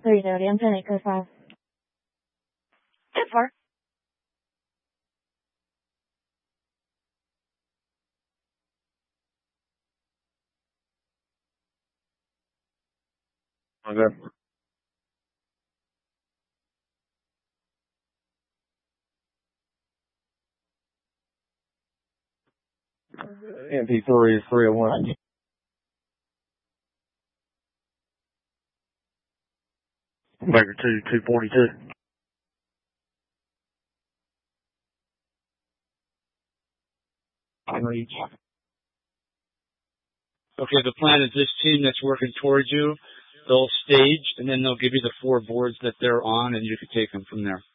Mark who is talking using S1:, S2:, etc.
S1: 3 10 code 5.
S2: 10-4.
S3: Okay. MP3 is 301. Baker 242. Reach.
S4: Okay, the plan is this team that's working towards you, they'll stage, and then they'll give you the 4 boards that they're on, and you can take them from there.